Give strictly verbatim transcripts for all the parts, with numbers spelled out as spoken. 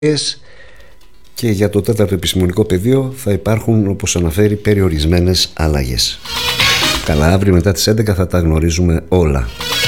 και για το τέταρτο επιστημονικό πεδίο θα υπάρχουν, όπως αναφέρει, περιορισμένες αλλαγές. Καλά, αύριο μετά τις έντεκα θα τα γνωρίζουμε όλα.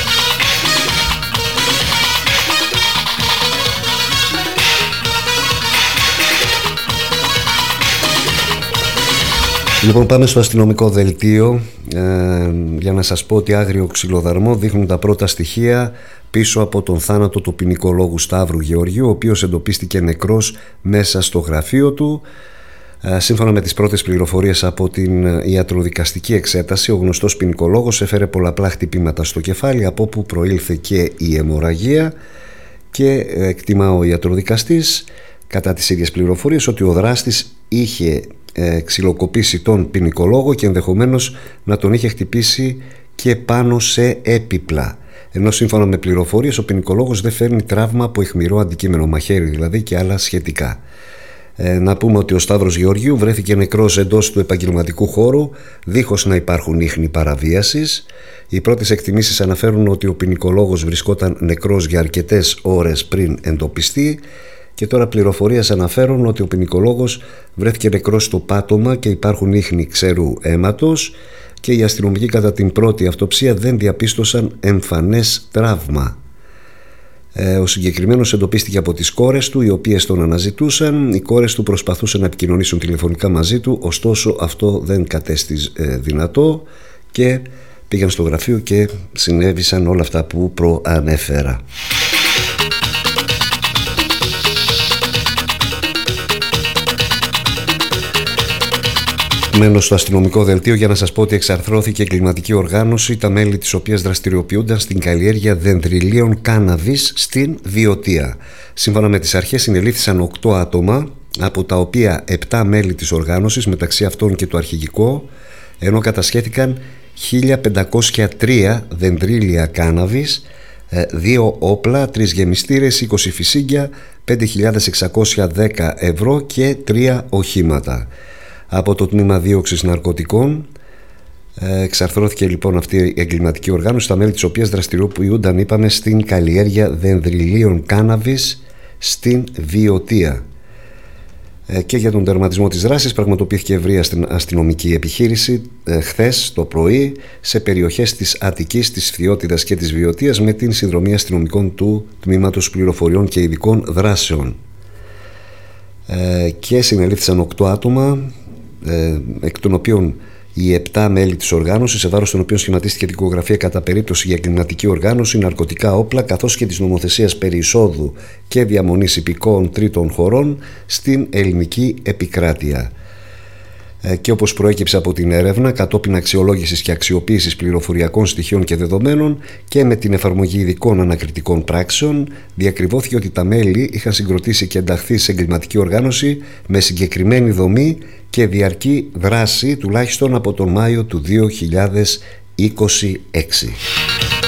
Λοιπόν, πάμε στο αστυνομικό δελτίο ε, για να σας πω ότι άγριο ξυλοδαρμό δείχνουν τα πρώτα στοιχεία πίσω από τον θάνατο του ποινικολόγου Σταύρου Γεωργίου, ο οποίος εντοπίστηκε νεκρός μέσα στο γραφείο του. Ε, σύμφωνα με τις πρώτες πληροφορίες από την ιατροδικαστική εξέταση, ο γνωστός ποινικολόγος έφερε πολλαπλά χτυπήματα στο κεφάλι, από όπου προήλθε και η αιμορραγία, και εκτιμά ο ιατροδικαστής κατά τις ίδιες πληροφορίες ότι ο δράστης είχε ε, ξυλοκοπήσει τον ποινικολόγο και ενδεχομένως να τον είχε χτυπήσει και πάνω σε έπιπλα. Ενώ σύμφωνα με πληροφορίες ο ποινικολόγος δεν φέρνει τραύμα από αιχμηρό αντικείμενο, μαχαίρι δηλαδή και άλλα σχετικά. Ε, να πούμε ότι ο Σταύρος Γεωργίου βρέθηκε νεκρός εντός του επαγγελματικού χώρου, δίχως να υπάρχουν ίχνη παραβίασης. Οι πρώτες εκτιμήσεις αναφέρουν ότι ο ποινικολόγος βρισκόταν νεκρός για αρκετές ώρες πριν εντοπιστεί, και τώρα πληροφορίες αναφέρουν ότι ο ποινικολόγος βρέθηκε νεκρός στο πάτωμα και υπάρχουν ίχνη ξερού αίματος, και οι αστυνομικοί κατά την πρώτη αυτοψία δεν διαπίστωσαν εμφανές τραύμα. Ε, ο συγκεκριμένος εντοπίστηκε από τις κόρες του, οι οποίες τον αναζητούσαν. Οι κόρες του προσπαθούσαν να επικοινωνήσουν τηλεφωνικά μαζί του, ωστόσο αυτό δεν κατέστη ε, δυνατό, και πήγαν στο γραφείο και συνέβησαν όλα αυτά που προανέφερα. Μένω στο αστυνομικό δελτίο για να σας πω ότι εξαρθρώθηκε εγκληματική οργάνωση, τα μέλη της οποίας δραστηριοποιούνταν στην καλλιέργεια δενδριλίων κάναβης στην Βιωτία. Σύμφωνα με τις αρχές συνελήφθησαν οκτώ άτομα, από τα οποία επτά μέλη της οργάνωσης, μεταξύ αυτών και το αρχηγικό, ενώ κατασχέθηκαν χίλια πεντακόσια τρία δενδρίλια κάναβης, δύο όπλα, τρεις γεμιστήρες, είκοσι φυσίγγια, πέντε χιλιάδες εξακόσια δέκα ευρώ και τρία οχήματα. Από το τμήμα δίωξης ναρκωτικών εξαρθρώθηκε λοιπόν αυτή η εγκληματική οργάνωση, τα μέλη της οποίας δραστηριοποιούνταν, είπαμε, στην καλλιέργεια δενδριλίων κάναβης στην Βιωτία. Και για τον τερματισμό της δράσης πραγματοποιήθηκε ευρεία αστυνομική επιχείρηση ε, χθες το πρωί σε περιοχές της Αττικής, της Φθιώτιδας και της Βιωτίας, με την συνδρομή αστυνομικών του Τμήματος Πληροφοριών και Ειδικών Δράσεων. Ε, και συνελήφθησαν οκτώ άτομα, ε, εκ των οποίων οι επτά μέλη της οργάνωσης, σε βάρος των οποίων σχηματίστηκε δικογραφία κατά περίπτωση για εγκληματική οργάνωση, ναρκωτικά όπλα, καθώς και της νομοθεσίας περί εισόδου και διαμονής υπηκόων τρίτων χωρών στην ελληνική επικράτεια. Ε, και όπως προέκυψε από την έρευνα, κατόπιν αξιολόγησης και αξιοποίησης πληροφοριακών στοιχείων και δεδομένων και με την εφαρμογή ειδικών ανακριτικών πράξεων, διακριβώθηκε ότι τα μέλη είχαν συγκροτήσει και ενταχθεί σε εγκληματική οργάνωση με συγκεκριμένη δομή και διαρκή δράση τουλάχιστον από τον Μάιο του δύο χιλιάδες είκοσι έξι.